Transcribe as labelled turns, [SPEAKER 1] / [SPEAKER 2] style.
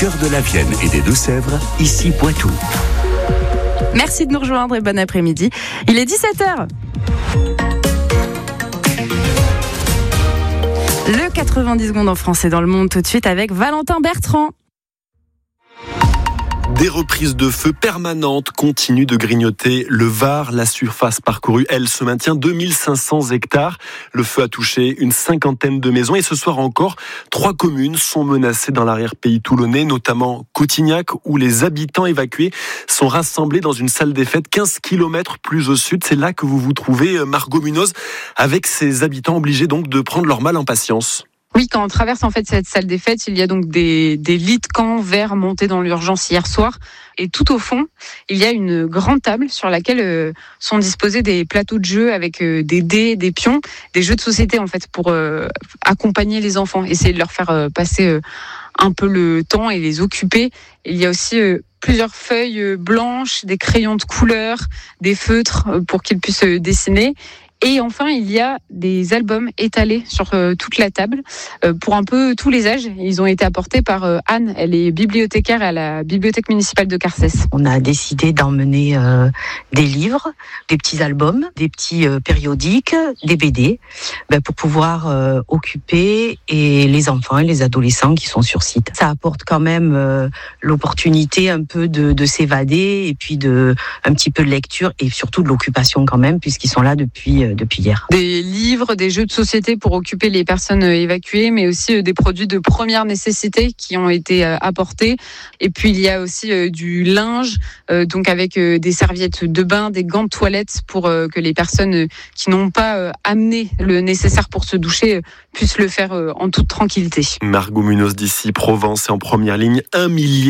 [SPEAKER 1] Cœur de la Vienne et des Deux-Sèvres, ici Poitou.
[SPEAKER 2] Merci de nous rejoindre et bon après-midi. Il est 17h. Le 90 secondes en français dans le monde tout de suite avec Valentin Bertrand.
[SPEAKER 3] Des reprises de feu permanentes continuent de grignoter le Var. La surface parcourue, elle, se maintient 2500 hectares. Le feu a touché une cinquantaine de maisons et ce soir encore, 3 communes sont menacées dans l'arrière-pays toulonnais, notamment Coutignac, où les habitants évacués sont rassemblés dans une salle des fêtes 15 km plus au sud. C'est là que vous vous trouvez, Margot Munoz, avec ces habitants obligés donc de prendre leur mal en patience.
[SPEAKER 4] Oui, quand on traverse en fait cette salle des fêtes, il y a donc des lits de camp verts montés dans l'urgence hier soir. Et tout au fond, il y a une grande table sur laquelle sont disposés des plateaux de jeux avec des dés, des pions, des jeux de société en fait pour accompagner les enfants, essayer de leur faire passer un peu le temps et les occuper. Il y a aussi plusieurs feuilles blanches, des crayons de couleur, des feutres pour qu'ils puissent dessiner. Et enfin, il y a des albums étalés sur toute la table pour un peu tous les âges. Ils ont été apportés par Anne. Elle est bibliothécaire à la bibliothèque municipale de Carcès.
[SPEAKER 5] On a décidé d'emmener des livres, des petits albums, des petits périodiques, des BD, pour pouvoir occuper et les enfants et les adolescents qui sont sur site. Ça apporte quand même l'opportunité un peu de s'évader et puis un petit peu de lecture et surtout de l'occupation quand même puisqu'ils sont là depuis hier.
[SPEAKER 4] Des livres, des jeux de société pour occuper les personnes évacuées, mais aussi des produits de première nécessité qui ont été apportés. Et puis il y a aussi du linge, donc avec des serviettes de bain, des gants de toilette pour que les personnes qui n'ont pas amené le nécessaire pour se doucher puissent le faire en toute tranquillité.
[SPEAKER 3] Margot Munoz d'ici Provence est en première ligne. 1 millier